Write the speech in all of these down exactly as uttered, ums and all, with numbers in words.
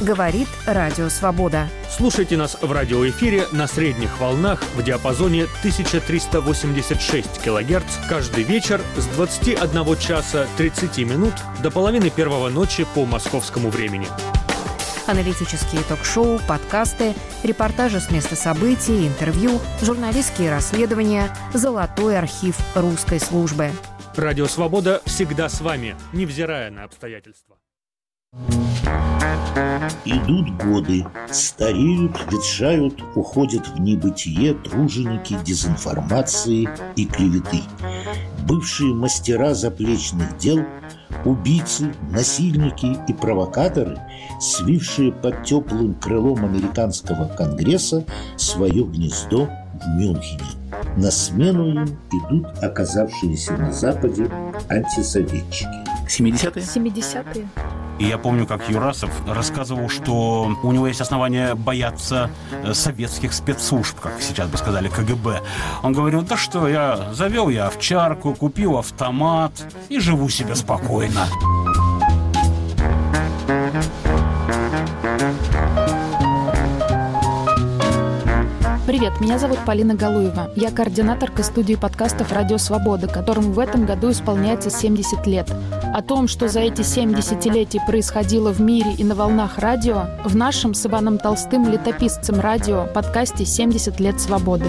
Говорит Радио Свобода. Слушайте нас в радиоэфире на средних волнах в диапазоне тысяча триста восемьдесят шесть килогерц каждый вечер с двадцати одного часа тридцати минут до половины первого ночи по московскому времени. Аналитические ток-шоу, подкасты, репортажи с места событий, интервью, журналистские расследования, золотой архив русской службы. Радио Свобода всегда с вами, невзирая на обстоятельства. Идут годы, стареют, ветшают, уходят в небытие труженики дезинформации и клеветы. Бывшие мастера заплечных дел, убийцы, насильники и провокаторы, свившие под теплым крылом американского конгресса свое гнездо в Мюнхене. На смену им идут оказавшиеся на Западе антисоветчики. семидесятые? семидесятые. И я помню, как Юрасов рассказывал, что у него есть основания бояться советских спецслужб, как сейчас бы сказали, ка гэ бэ. Он говорил: да что, я завел я овчарку, купил автомат и живу себе спокойно. Привет, меня зовут Полина Галуева. Я координаторка студии подкастов «Радио Свобода», которому в этом году исполняется семьдесят лет. О том, что за эти семь десятилетий происходило в мире и на волнах радио, в нашем с Иваном Толстым летописцем радио подкасте «семьдесят лет свободы».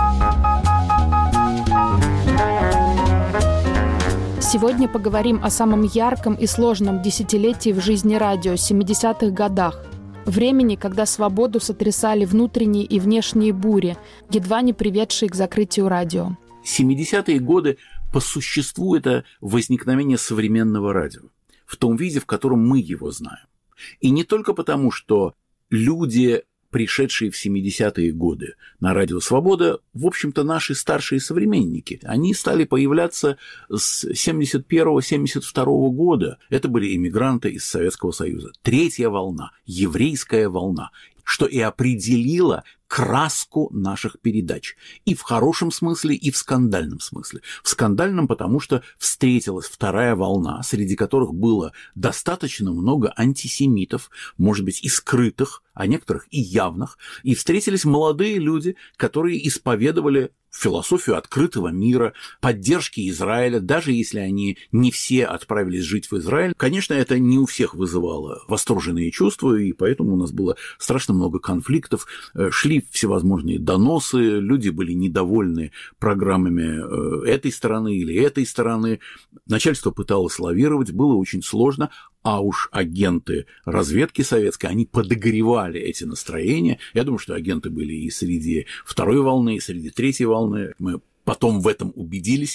Сегодня поговорим о самом ярком и сложном десятилетии в жизни радио – семидесятых годах. Времени, когда свободу сотрясали внутренние и внешние бури, едва не приведшие к закрытию радио. семидесятые годы по существу это возникновение современного радио в том виде, в котором мы его знаем. И не только потому, что люди, пришедшие в семидесятые годы на Радио Свобода, в общем-то, наши старшие современники. Они стали появляться с семьдесят первого — семьдесят второго года. Это были иммигранты из Советского Союза. Третья волна, еврейская волна, что и определило краску наших передач. И в хорошем смысле, и в скандальном смысле. В скандальном, потому что встретилась вторая волна, среди которых было достаточно много антисемитов, может быть, и скрытых, а некоторых и явных. И встретились молодые люди, которые исповедовали философию открытого мира, поддержки Израиля, даже если они не все отправились жить в Израиль. Конечно, это не у всех вызывало восторженные чувства, и поэтому у нас было страшно много конфликтов, шли всевозможные доносы, люди были недовольны программами этой стороны или этой стороны, начальство пыталось лавировать, было очень сложно. А уж агенты разведки советской, они подогревали эти настроения. Я думаю, что агенты были и среди второй волны, и среди третьей волны. Мы потом в этом убедились.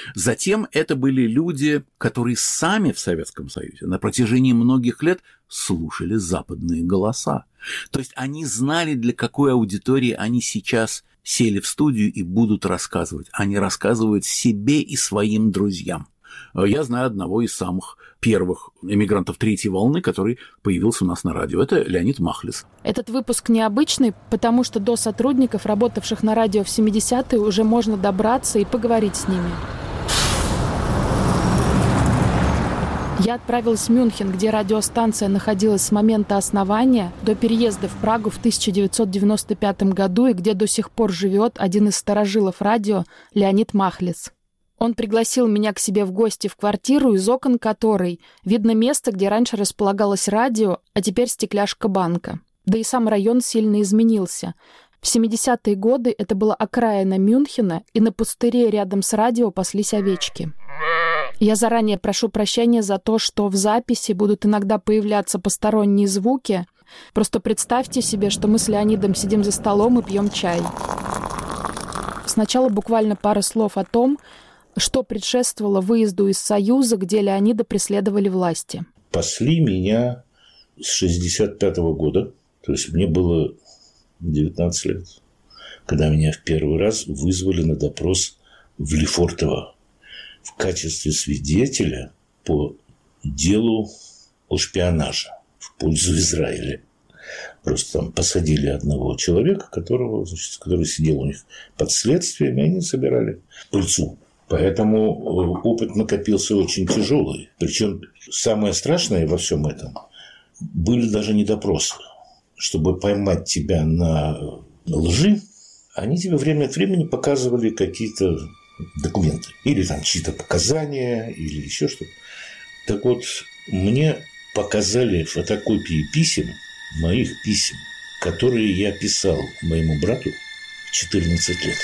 Затем это были люди, которые сами в Советском Союзе на протяжении многих лет слушали западные голоса. То есть они знали, для какой аудитории они сейчас сели в студию и будут рассказывать. Они рассказывают себе и своим друзьям. Я знаю одного из самых первых эмигрантов третьей волны, который появился у нас на радио. Это Леонид Махлис. Этот выпуск необычный, потому что до сотрудников, работавших на радио в семидесятые, уже можно добраться и поговорить с ними. Я отправилась в Мюнхен, где радиостанция находилась с момента основания до переезда в Прагу в тысяча девятьсот девяносто пятом году и где до сих пор живет один из старожилов радио Леонид Махлис. Он пригласил меня к себе в гости в квартиру, из окон которой видно место, где раньше располагалось радио, а теперь стекляшка банка. Да и сам район сильно изменился. В семидесятые годы это была окраина Мюнхена, и на пустыре рядом с радио паслись овечки. Я заранее прошу прощения за то, что в записи будут иногда появляться посторонние звуки. Просто представьте себе, что мы с Леонидом сидим за столом и пьем чай. Сначала буквально пара слов о том, что предшествовало выезду из Союза, где Леонида преследовали власти. Пасли меня с шестьдесят пятого года, то есть мне было девятнадцать лет, когда меня в первый раз вызвали на допрос в Лефортово в качестве свидетеля по делу о шпионаже в пользу Израиля. Просто там посадили одного человека, которого, значит, который сидел у них под следствием, и они собирали пыльцу. Поэтому опыт накопился очень тяжелый. Причем самое страшное во всем этом, были даже не допросы. Чтобы поймать тебя на лжи, они тебе время от времени показывали какие-то документы. Или там чьи-то показания, или еще что-то. Так вот, мне показали фотокопии писем, моих писем, которые я писал моему брату в четырнадцать лет.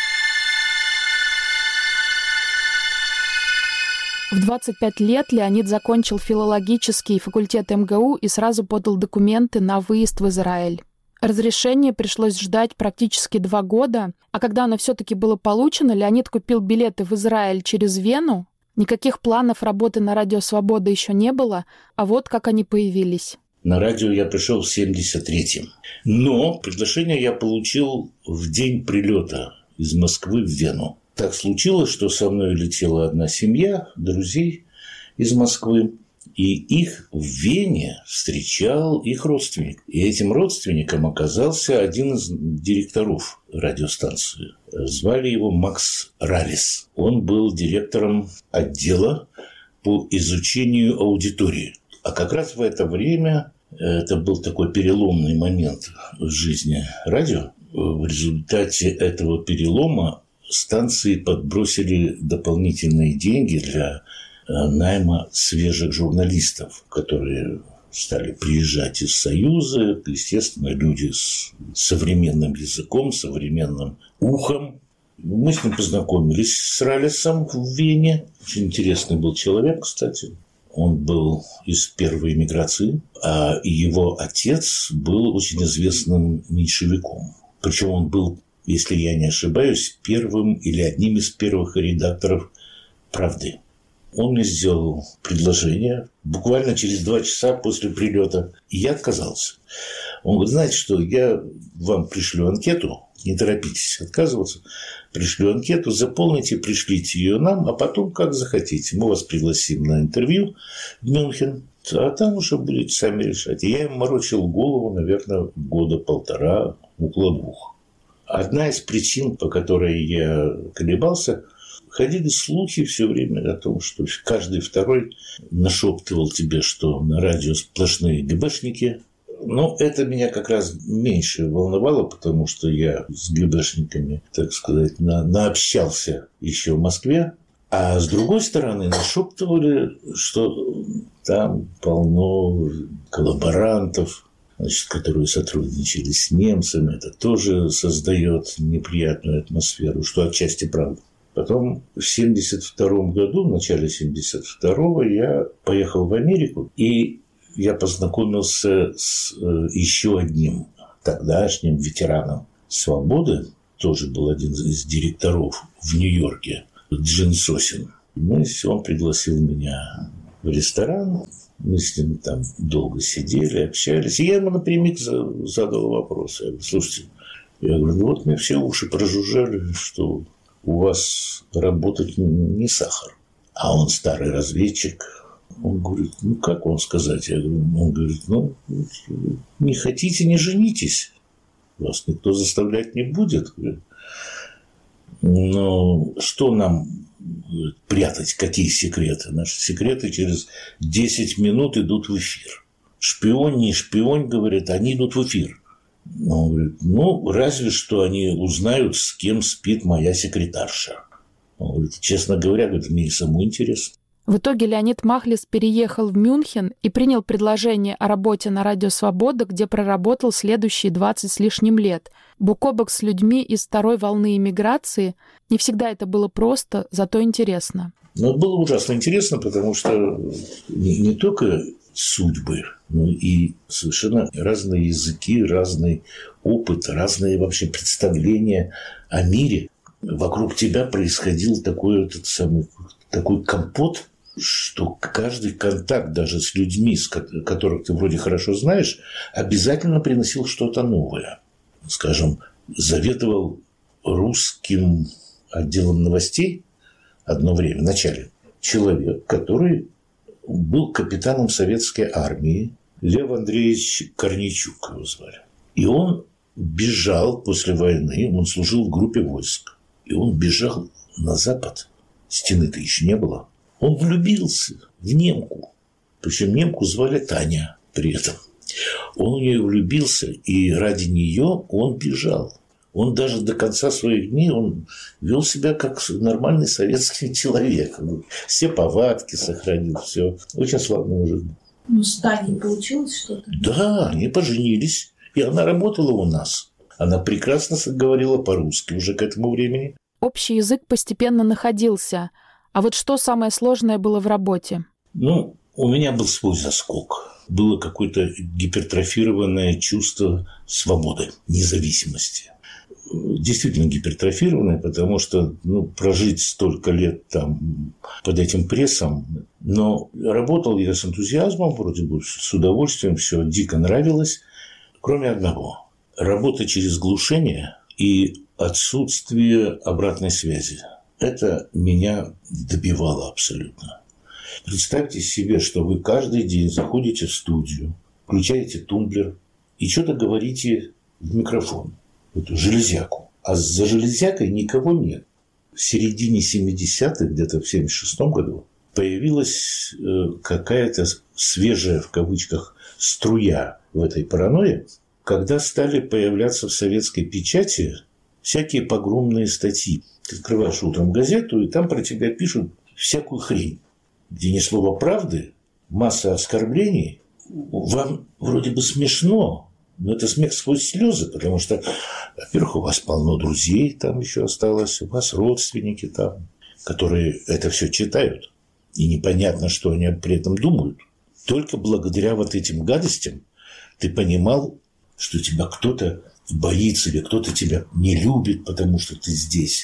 В двадцать пять лет Леонид закончил филологический факультет эм гэ у и сразу подал документы на выезд в Израиль. Разрешение пришлось ждать практически два года, а когда оно все-таки было получено, Леонид купил билеты в Израиль через Вену. Никаких планов работы на Радио Свобода еще не было, а вот как они появились. На радио я пришел в семьдесят третьем. Но приглашение я получил в день прилета из Москвы в Вену. Так случилось, что со мной летела одна семья друзей из Москвы, и их в Вене встречал их родственник. И этим родственником оказался один из директоров радиостанции. Звали его Макс Ралис. Он был директором отдела по изучению аудитории. А как раз в это время, это был такой переломный момент в жизни радио, в результате этого перелома станции подбросили дополнительные деньги для найма свежих журналистов, которые стали приезжать из Союза, естественно, люди с современным языком, современным ухом. Мы с ним познакомились с Ралисом в Вене. Очень интересный был человек, кстати. Он был из первой эмиграции, а его отец был очень известным меньшевиком. Причем он был, если я не ошибаюсь, первым или одним из первых редакторов «Правды». Он мне сделал предложение буквально через два часа после прилета, и я отказался. Он говорит, знаете что, я вам пришлю анкету, не торопитесь отказываться, пришлю анкету, заполните, пришлите ее нам, а потом как захотите. Мы вас пригласим на интервью в Мюнхен, а там уже будете сами решать. И я им морочил голову, наверное, года полтора, около двух. Одна из причин, по которой я колебался, ходили слухи все время о том, что каждый второй нашептывал тебе, что на радио сплошные ГБшники. Но это меня как раз меньше волновало, потому что я с ГБшниками, так сказать, на, наобщался еще в Москве. А с другой стороны, нашептывали, что там полно коллаборантов, значит, которые сотрудничали с немцами. Это тоже создает неприятную атмосферу, что отчасти правда. Потом в семьдесят втором году, в начале семьдесят второго, я поехал в Америку, и я познакомился с еще одним тогдашним ветераном «Свободы», тоже был один из директоров в Нью-Йорке, Джин Сосин. Мы, он пригласил меня в ресторан, мы с ним там долго сидели, общались, и я ему напрямик задал вопрос. Я говорю, слушайте, я говорю, ну вот мне все уши прожужжали, что у вас работать не сахар. А он старый разведчик. Он говорит, ну как вам сказать? Я говорю, он говорит, ну не хотите, не женитесь. Вас никто заставлять не будет. Но что нам прятать, какие секреты? Наши секреты через десять минут идут в эфир. Шпион, не шпион, говорит, они идут в эфир. Он говорит, ну, разве что они узнают, с кем спит моя секретарша. Он говорит, честно говоря, говорит, мне и самому интересно. В итоге Леонид Махлис переехал в Мюнхен и принял предложение о работе на Радио Свобода, где проработал следующие двадцать с лишним лет. Бок о бок с людьми из второй волны эмиграции. Не всегда это было просто, зато интересно. Ну, было ужасно интересно, потому что не, не только судьбы, но и совершенно разные языки, разный опыт, разные вообще представления о мире. Вокруг тебя происходил такой, этот самый, такой компот, что каждый контакт даже с людьми, с которых ты вроде хорошо знаешь, обязательно приносил что-то новое. Скажем, заведовал русским отделом новостей одно время, в начале, человек, который был капитаном советской армии, Лев Андреевич Корнейчук его звали. И он бежал после войны, он служил в группе войск, и он бежал на запад, стены-то еще не было. Он влюбился в немку, причем немку звали Таня. при этом. Он в нее влюбился, и ради нее он бежал. Он даже до конца своих дней он вел себя как нормальный советский человек. Все повадки сохранил, все. Очень славный мужик. Ну, с Таней получилось что-то? Да, они поженились. И она работала у нас. Она прекрасно говорила по-русски уже к этому времени. Общий язык постепенно находился. А вот что самое сложное было в работе? Ну, у меня был свой заскок. Было какое-то гипертрофированное чувство свободы, независимости. Действительно гипертрофированное, потому что ну, прожить столько лет там под этим прессом. Но работал я с энтузиазмом, вроде бы с удовольствием, все дико нравилось. Кроме одного. Работа через глушение и отсутствие обратной связи. Это меня добивало абсолютно. Представьте себе, что вы каждый день заходите в студию, включаете тумблер и что-то говорите в микрофон, эту железяку. А за железякой никого нет. В середине семидесятых, где-то в семьдесят шестом году, появилась какая-то свежая, в кавычках, струя в этой паранойе, когда стали появляться в советской печати всякие погромные статьи. Ты открываешь утром газету, и там про тебя пишут всякую хрень, где ни слова правды, масса оскорблений. Вам вроде бы смешно, но это смех сквозь слезы, потому что, во-первых, у вас полно друзей там еще осталось, у вас родственники там, которые это все читают, и непонятно, что они при этом думают. Только благодаря вот этим гадостям ты понимал, что тебя кто-то боится или кто-то тебя не любит, потому что ты здесь.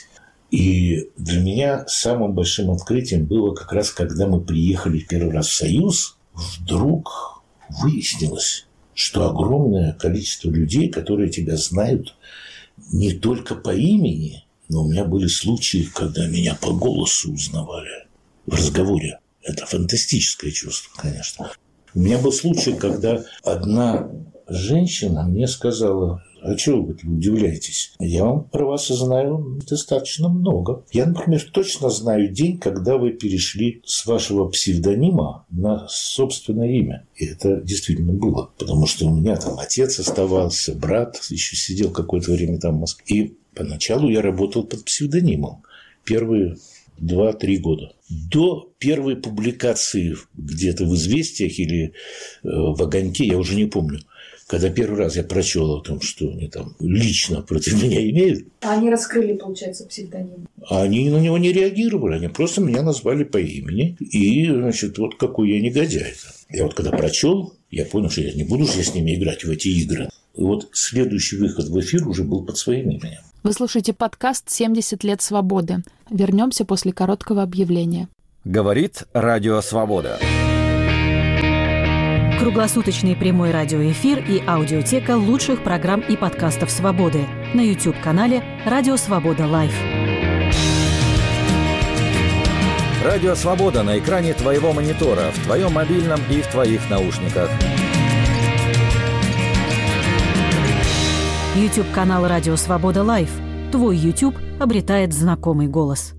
И для меня самым большим открытием было как раз, когда мы приехали первый раз в Союз, вдруг выяснилось, что огромное количество людей, которые тебя знают не только по имени, но у меня были случаи, когда меня по голосу узнавали в разговоре. Это фантастическое чувство, конечно. У меня был случай, когда одна женщина мне сказала: а чего вы удивляетесь? Я вам про вас знаю достаточно много. Я, например, точно знаю день, когда вы перешли с вашего псевдонима на собственное имя. И это действительно было. Потому что у меня там отец оставался, брат еще сидел какое-то время там в Москве. И поначалу я работал под псевдонимом. Первые два-три года. До первой публикации где-то в «Известиях» или в «Огоньке», я уже не помню, когда первый раз я прочел о том, что они там лично против меня имеют. Они раскрыли, получается, псевдоним. А они на него не реагировали, они просто меня назвали по имени. И, значит, вот какой я негодяй. Я вот когда прочел, я понял, что я не буду же я с ними играть в эти игры. И вот следующий выход в эфир уже был под своим именем. Вы слушаете подкаст «семьдесят лет свободы». Вернемся после короткого объявления. Говорит Радио Свобода. Круглосуточный прямой радиоэфир и аудиотека лучших программ и подкастов «Свободы» на YouTube-канале «Радио Свобода Лайв». Радио Свобода на экране твоего монитора, в твоем мобильном и в твоих наушниках. YouTube-канал «Радио Свобода Лайв». Твой YouTube обретает знакомый голос.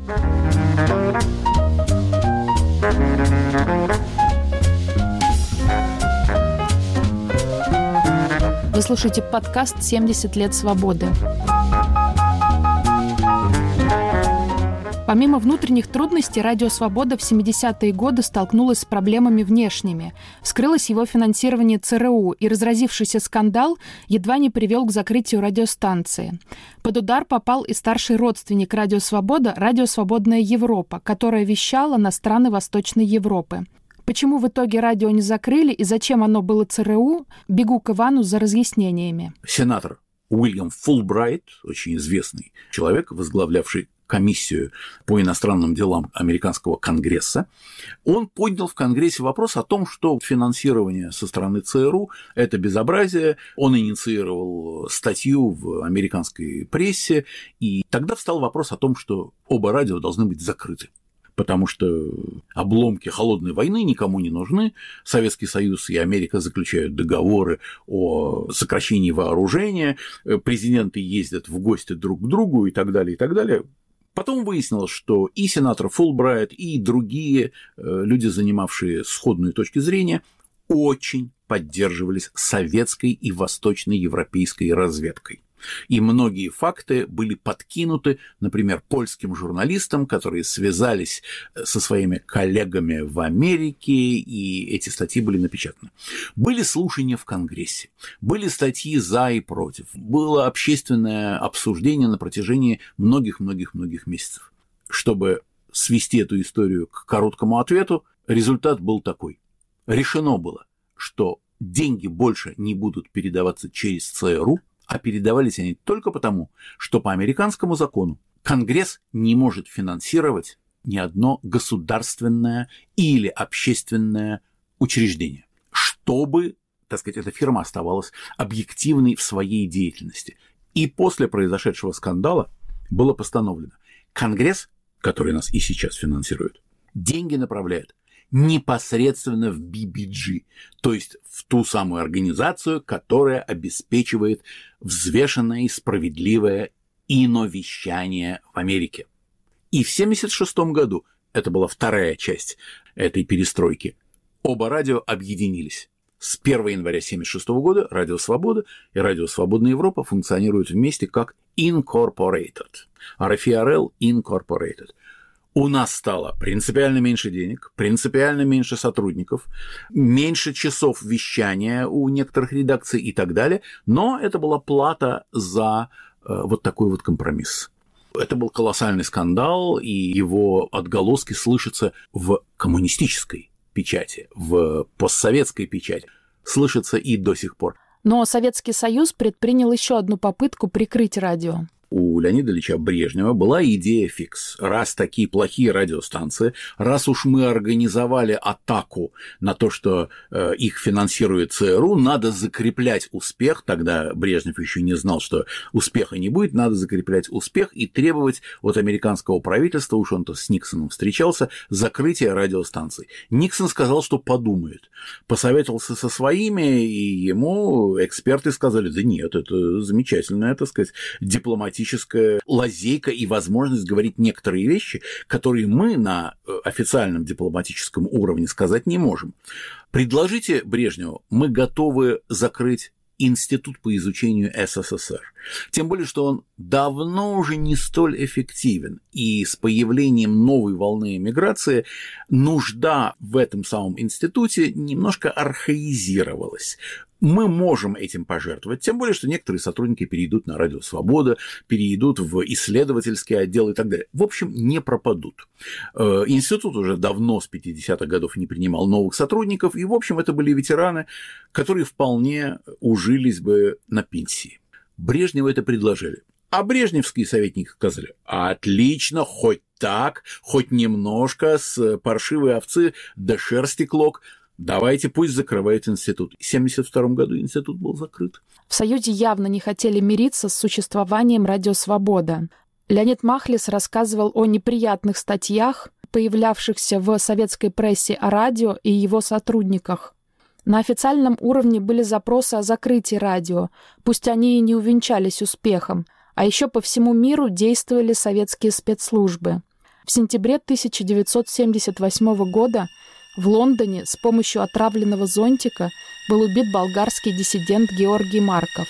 Вы слушаете подкаст «семьдесят лет свободы». Помимо внутренних трудностей, Радио Свобода в семидесятые годы столкнулась с проблемами внешними. Вскрылось его финансирование ЦРУ, и разразившийся скандал едва не привел к закрытию радиостанции. Под удар попал и старший родственник Радио Свобода, Радио Свободная Европа, которая вещала на страны Восточной Европы. Почему в итоге радио не закрыли и зачем оно было ЦРУ, бегу к Ивану за разъяснениями. Сенатор Уильям Фулбрайт, очень известный человек, возглавлявший комиссию по иностранным делам американского Конгресса, он поднял в Конгрессе вопрос о том, что финансирование со стороны ЦРУ – это безобразие. Он инициировал статью в американской прессе, и тогда встал вопрос о том, что оба радио должны быть закрыты. Потому что обломки холодной войны никому не нужны. Советский Союз и Америка заключают договоры о сокращении вооружения, президенты ездят в гости друг к другу и так далее, и так далее. Потом выяснилось, что и сенатор Фулбрайт, и другие люди, занимавшие сходные точки зрения, очень поддерживались советской и восточноевропейской разведкой. И многие факты были подкинуты, например, польским журналистам, которые связались со своими коллегами в Америке, и эти статьи были напечатаны. Были слушания в Конгрессе, были статьи за и против, было общественное обсуждение на протяжении многих-многих-многих месяцев. Чтобы свести эту историю к короткому ответу, результат был такой. Решено было, что деньги больше не будут передаваться через ЦРУ, а передавались они только потому, что по американскому закону Конгресс не может финансировать ни одно государственное или общественное учреждение, чтобы, так сказать, эта фирма оставалась объективной в своей деятельности. И после произошедшего скандала было постановлено: Конгресс, который нас и сейчас финансирует, деньги направляет непосредственно в би би джи, то есть в ту самую организацию, которая обеспечивает взвешенное и справедливое иновещание в Америке. И в семьдесят шестом году, это была вторая часть этой перестройки, оба радио объединились. С первого января семьдесят шестого года Радио Свобода и Радио Свободная Европа функционируют вместе как Incorporated. ар эф и ар эл Incorporated. У нас стало принципиально меньше денег, принципиально меньше сотрудников, меньше часов вещания у некоторых редакций и так далее, но это была плата за э, вот такой вот компромисс. Это был колоссальный скандал, и его отголоски слышатся в коммунистической печати, в постсоветской печати, слышатся и до сих пор. Но Советский Союз предпринял еще одну попытку прикрыть радио. У Леонида Ильича Брежнева была идея фикс. Раз такие плохие радиостанции, раз уж мы организовали атаку на то, что э, их финансирует ЦРУ, надо закреплять успех. Тогда Брежнев еще не знал, что успеха не будет. Надо закреплять успех и требовать от американского правительства, уж он-то с Никсоном встречался, закрытия радиостанций. Никсон сказал, что подумает. Посоветовался со своими, и ему эксперты сказали: да нет, это замечательная, так сказать, дипломатия, лазейка и возможность говорить некоторые вещи, которые мы на официальном дипломатическом уровне сказать не можем. Предложите Брежневу, мы готовы закрыть Институт по изучению эс эс эс эр. Тем более, что он давно уже не столь эффективен, и с появлением новой волны эмиграции нужда в этом самом институте немножко архаизировалась. Мы можем этим пожертвовать, тем более, что некоторые сотрудники перейдут на Радио Свобода, перейдут в исследовательский отдел и так далее. В общем, не пропадут. Институт уже давно, с пятидесятых годов, не принимал новых сотрудников, и, в общем, это были ветераны, которые вполне ужились бы на пенсии. Брежневу это предложили. А брежневские советники сказали: отлично, хоть так, хоть немножко, с паршивой овцы до шерсти клок. Давайте, пусть закрывает институт. В семьдесят втором году институт был закрыт. В Союзе явно не хотели мириться с существованием Радио Свобода. Леонид Махлис рассказывал о неприятных статьях, появлявшихся в советской прессе о радио и его сотрудниках. На официальном уровне были запросы о закрытии радио, пусть они и не увенчались успехом, а еще по всему миру действовали советские спецслужбы. В сентябре тысяча девятьсот семьдесят восьмого года в Лондоне с помощью отравленного зонтика был убит болгарский диссидент Георгий Марков.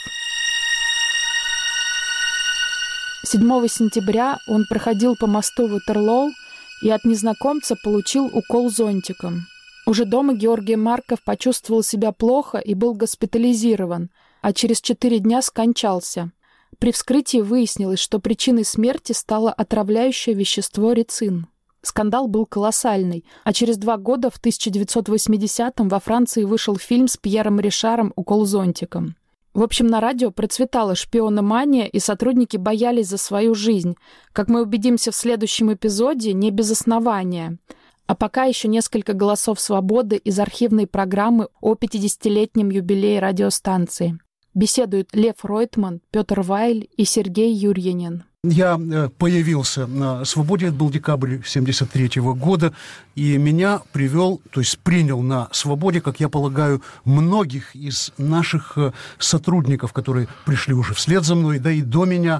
седьмого сентября он проходил по мосту Ватерлоу и от незнакомца получил укол зонтиком. Уже дома Георгий Марков почувствовал себя плохо и был госпитализирован, а через четыре дня скончался. При вскрытии выяснилось, что причиной смерти стало отравляющее вещество рицин. Скандал был колоссальный, а через два года, в тысяча девятьсот восьмидесятом, во Франции вышел фильм с Пьером Ришаром «Укол зонтиком». В общем, на радио процветала шпиономания, и сотрудники боялись за свою жизнь. Как мы убедимся в следующем эпизоде, не без основания. А пока еще несколько голосов свободы из архивной программы о пятидесятилетнем юбилее радиостанции. Беседуют Лев Ройтман, Петр Вайль и Сергей Юрьянин. Я появился на «Свободе», это был декабрь семьдесят третьего года, и меня привел, то есть принял на «Свободе», как я полагаю, многих из наших сотрудников, которые пришли уже вслед за мной, да и до меня,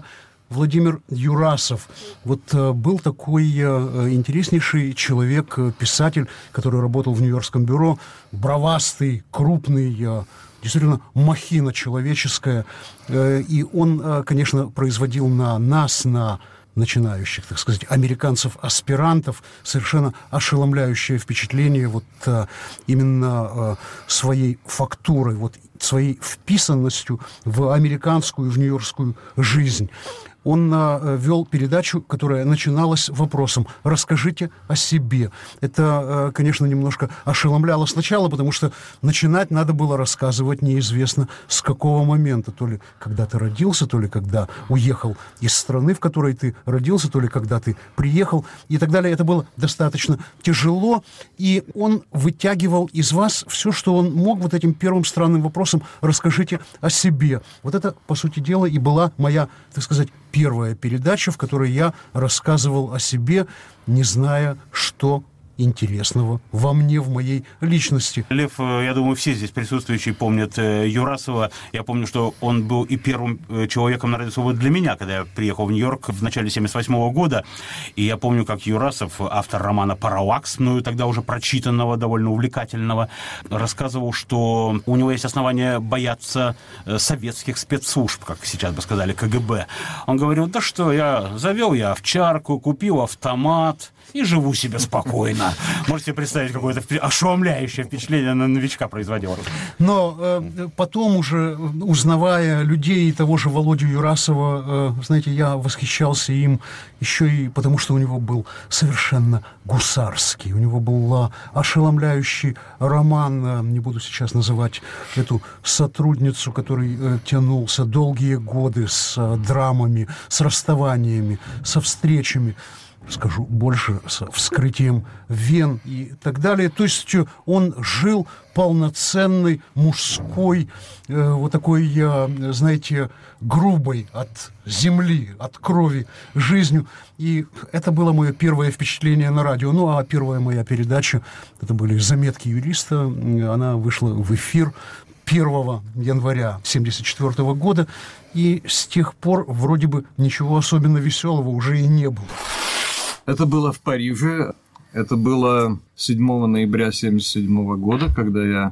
Владимир Юрасов. Вот э, был такой э, интереснейший человек, э, писатель, который работал в Нью-Йоркском бюро, бровастый, крупный, э, действительно махина человеческая. Э, и он, э, конечно, производил на нас, на начинающих, так сказать, американцев-аспирантов совершенно ошеломляющее впечатление вот а, именно а, своей фактурой, вот своей вписанностью в американскую, в нью-йоркскую жизнь. Он а, вел передачу, которая начиналась вопросом «Расскажите о себе». Это, а, конечно, немножко ошеломляло сначала, потому что начинать надо было рассказывать неизвестно с какого момента. То ли когда ты родился, то ли когда уехал из страны, в которой ты родился, то ли когда ты приехал и так далее. Это было достаточно тяжело, и он вытягивал из вас все, что он мог вот этим первым странным вопросом «Расскажите о себе». Вот это, по сути дела, и была моя, так сказать, первая передача, в которой я рассказывал о себе, не зная, что интересного во мне, в моей личности. Лев, я думаю, все здесь присутствующие помнят Юрасова. Я помню, что он был и первым человеком на Радио Свобода для меня, когда я приехал в Нью-Йорк в начале семьдесят восьмого года. И я помню, как Юрасов, автор романа «Параллакс», мною тогда уже прочитанного, довольно увлекательного, рассказывал, что у него есть основания бояться советских спецслужб, как сейчас бы сказали, ка гэ бэ. Он говорил, да что, я завел я овчарку, купил автомат и живу себе спокойно. Можете представить, какое-то ошеломляющее впечатление на новичка производило. Но э, потом уже, узнавая людей, того же Володю Юрасова, э, знаете, я восхищался им еще и потому, что у него был совершенно гусарский. У него был э, ошеломляющий роман, э, не буду сейчас называть эту сотрудницу, который э, тянулся долгие годы с э, драмами, с расставаниями, со встречами. Скажу больше, с вскрытием вен и так далее. То есть он жил полноценной мужской, э, вот такой, э, знаете, грубой от земли, от крови жизнью. И это было мое первое впечатление на радио. Ну, а первая моя передача, это были «Заметки юриста». Она вышла в эфир первого января семьдесят четвёртого года. И с тех пор вроде бы ничего особенно веселого уже и не было. Это было в Париже. Это было седьмого ноября семьдесят седьмого года, когда я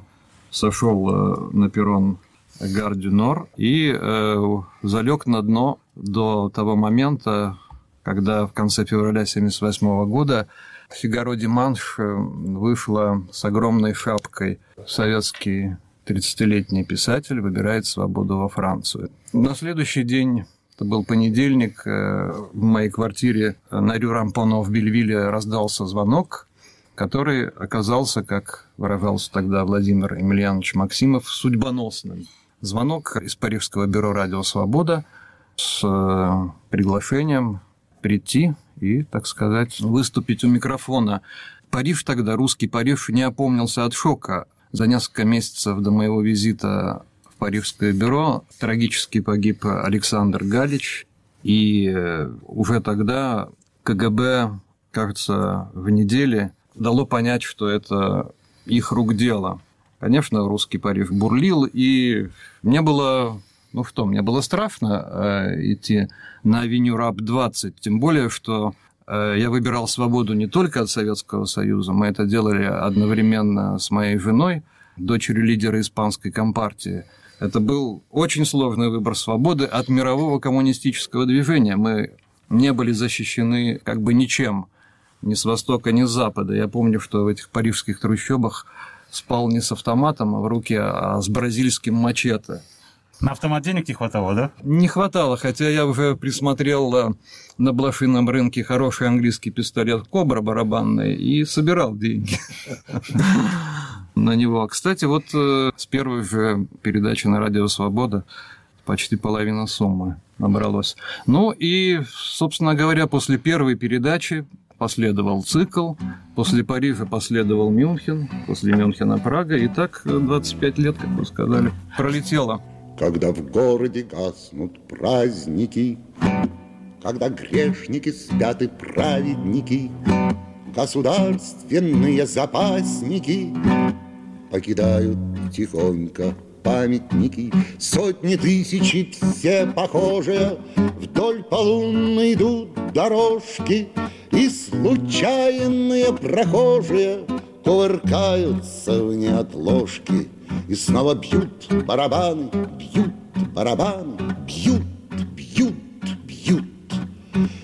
сошел на перрон Гар дю Нор и э, залег на дно до того момента, когда в конце февраля семьдесят восьмого года «Фигаро Диманш» вышла с огромной шапкой. Советский тридцатилетний писатель выбирает свободу во Францию. На следующий день... Это был понедельник, в моей квартире на Рю Рампоно в Бельвилле раздался звонок, который оказался, как выражался тогда Владимир Емельянович Максимов, судьбоносным. Звонок из Парижского бюро «Радио Свобода» с приглашением прийти и, так сказать, выступить у микрофона. Париж тогда, русский Париж, не опомнился от шока. За несколько месяцев до моего визита в Парижское бюро трагически погиб Александр Галич, и уже тогда ка гэ бэ, кажется, в неделе дало понять, что это их рук дело. Конечно, русский Париж бурлил, и мне было, ну что, мне было страшно идти на авеню Раб двадцать, тем более, что я выбирал свободу не только от Советского Союза, мы это делали одновременно с моей женой, дочерью лидера испанской компартии. Это был очень сложный выбор свободы от мирового коммунистического движения. Мы не были защищены как бы ничем, ни с востока, ни с запада. Я помню, что в этих парижских трущобах спал не с автоматом в руке, а с бразильским мачете. На автомат денег не хватало, да? Не хватало, хотя я уже присмотрел на блошином рынке хороший английский пистолет «Кобра» барабанный и собирал деньги на него. Кстати, вот с первой же передачи на Радио Свобода почти половина суммы набралось. Ну и, собственно говоря, после первой передачи последовал цикл, после Парижа последовал Мюнхен, после Мюнхена Прага, и так двадцать пять лет, как вы сказали, пролетело. Когда в городе гаснут праздники, когда грешники спят и праведники, государственные запасники покидают тихонько памятники, сотни тысяч все похожие, вдоль по лунной идут дорожки, и случайные прохожие кувыркаются в неотложке. И снова бьют барабаны, бьют барабаны, бьют